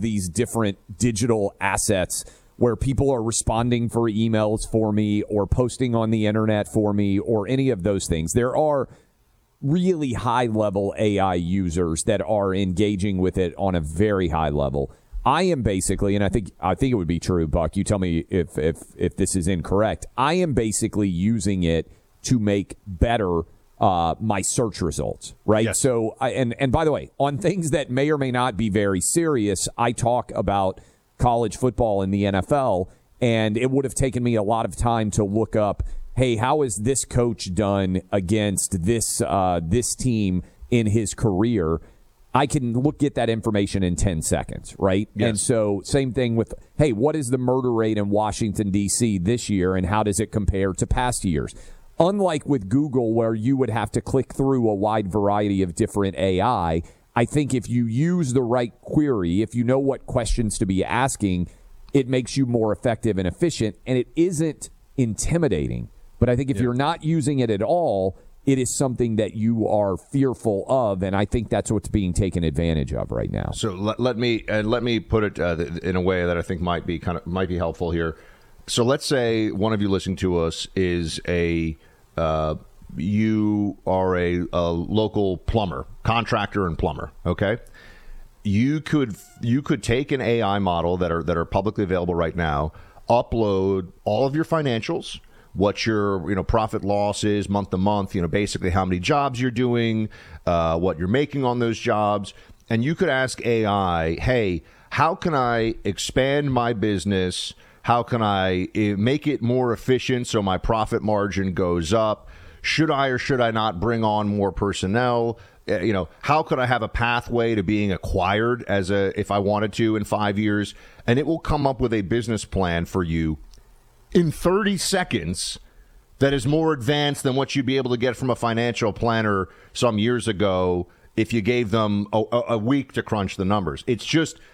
of these different digital assets where people are responding for emails for me or posting on the internet for me or any of those things. There are really high-level AI users that are engaging with it on a very high level. I am basically, and I think it would be true, Buck, you tell me if this is incorrect, I am basically using it to make better my search results, right? Yes. So, and by the way, on things that may or may not be very serious, I talk about college football in the NFL, and it would have taken me a lot of time to look up, hey, how is this coach done against this team in his career? I can get that information in 10 seconds, right? Yes. And so same thing with, hey, what is the murder rate in Washington, D.C. this year, and how does it compare to past years? Unlike with Google, where you would have to click through a wide variety of different AI, I think if you use the right query, if you know what questions to be asking, it makes you more effective and efficient, and it isn't intimidating. But I think if you're not using it at all, it is something that you are fearful of, and I think that's what's being taken advantage of right now. So let me put it in a way that I think might be helpful here. So let's say one of you listening to us is you are a local plumber, contractor and plumber. Okay, you could take an AI model that are publicly available right now, upload all of your financials, what your profit loss is month to month, basically how many jobs you're doing, what you're making on those jobs, and you could ask AI, hey, how can I expand my business? How can I make it more efficient so my profit margin goes up? Should I or should I not bring on more personnel? How could I have a pathway to being acquired if I wanted to in 5 years? And it will come up with a business plan for you in 30 seconds that is more advanced than what you'd be able to get from a financial planner some years ago if you gave them a week to crunch the numbers. It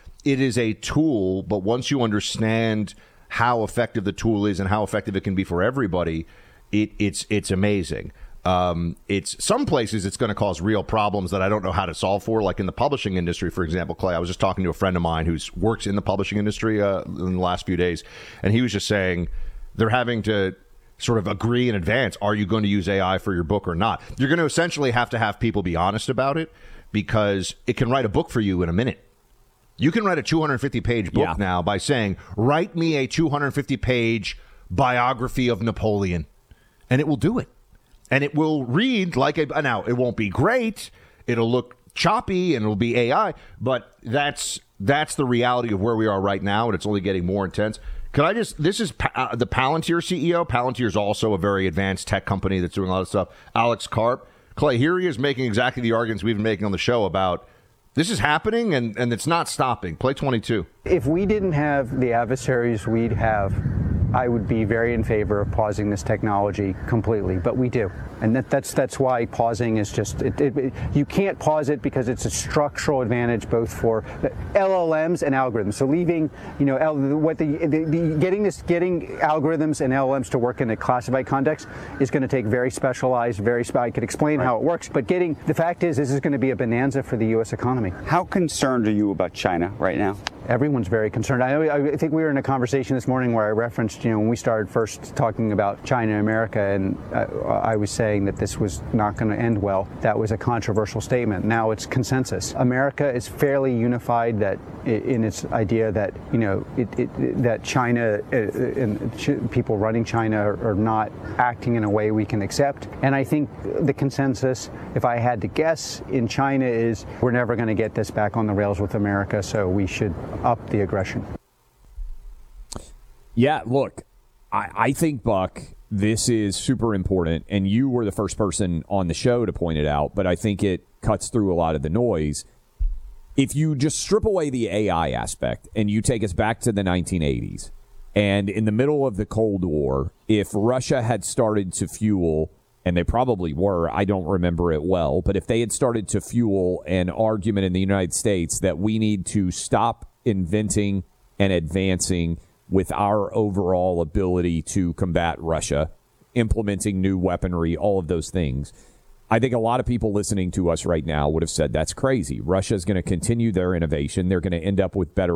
is a tool, but once you understand how effective the tool is and how effective it can be for everybody, it's amazing. It's some places it's going to cause real problems that I don't know how to solve for, like in the publishing industry, for example. Clay, I was just talking to a friend of mine who works in the publishing industry in the last few days, and he was just saying they're having to sort of agree in advance, are you going to use AI for your book or not? You're going to essentially have to have people be honest about it, because it can write a book for you in a minute. You can write a 250-page book now by saying, write me a 250-page biography of Napoleon, and it will do it. And it will read like now, it won't be great. It'll look choppy and it'll be AI, but that's the reality of where we are right now, and it's only getting more intense. This is the Palantir CEO. Palantir is also a very advanced tech company that's doing a lot of stuff. Alex Karp. Clay, here he is making exactly the arguments we've been making on the show about this is happening and it's not stopping. Play 22. If we didn't have the adversaries we'd have, I would be very in favor of pausing this technology completely, but we do. And that's why pausing is just, you can't pause it because it's a structural advantage both for LLMs and algorithms. So leaving, getting algorithms and LLMs to work in a classified context is going to take very specialized, I could explain how it works, but the fact is this is going to be a bonanza for the U.S. economy. How concerned are you about China right now? Everyone's very concerned. I think we were in a conversation this morning where I referenced, when we started first talking about China and America, and I was saying that this was not going to end well. That was a controversial statement. Now it's consensus. America is fairly unified in its idea that, that China and people running China are not acting in a way we can accept. And I think the consensus, if I had to guess, in China is we're never going to get this back on the rails with America, so we should up the aggression. Yeah, look, I think, Buck, this is super important, and you were the first person on the show to point it out, but I think it cuts through a lot of the noise. If you just strip away the AI aspect and you take us back to the 1980s, and in the middle of the Cold War, if Russia had started to fuel, and they probably were, I don't remember it well, but if they had started to fuel an argument in the United States that we need to stop inventing and advancing with our overall ability to combat Russia, implementing new weaponry, all of those things, I think a lot of people listening to us right now would have said that's crazy. Russia's going to continue their innovation. They're going to end up with better